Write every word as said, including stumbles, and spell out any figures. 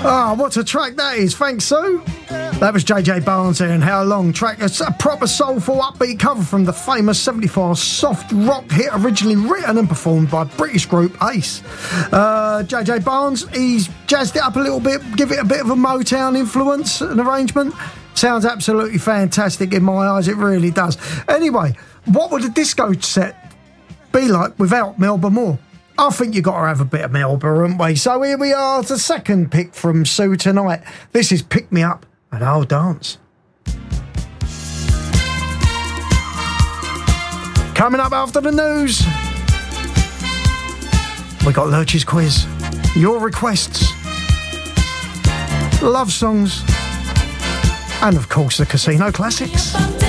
Oh, what a track that is. Thanks, Sue. That was J J Barnes here, and How Long track. It's a proper soulful, upbeat cover from the famous seventy-four soft rock hit, originally written and performed by British group Ace. Uh, J J Barnes, he's jazzed it up a little bit, give it a bit of a Motown influence and arrangement. Sounds absolutely fantastic in my eyes, it really does. Anyway, what would a disco set be like without Melba Moore? I think you've got to have a bit of Melba, haven't we? So here we are, the second pick from Sue tonight. This is Pick Me Up and I'll Dance. Coming up after the news, we got Lurch's quiz, your requests, love songs, and of course the casino classics.